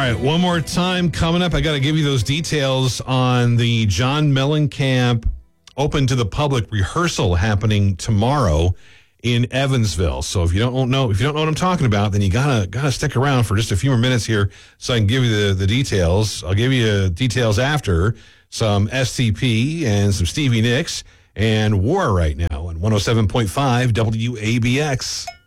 right, one more time coming up. I got to give you those details on the John Mellencamp open to the public rehearsal happening tomorrow in Evansville. So if you don't know what I'm talking about, then you gotta stick around for just a few more minutes here so I can give you the details. I'll give you details after some STP and some Stevie Nicks and War right now on 107.5 WABX.